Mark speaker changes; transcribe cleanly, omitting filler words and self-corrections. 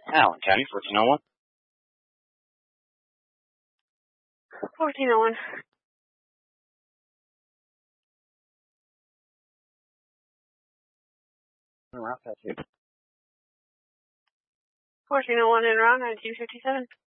Speaker 1: Allen County, 1401.
Speaker 2: 1401.
Speaker 1: Route past you.
Speaker 2: 1401 en route, 1957.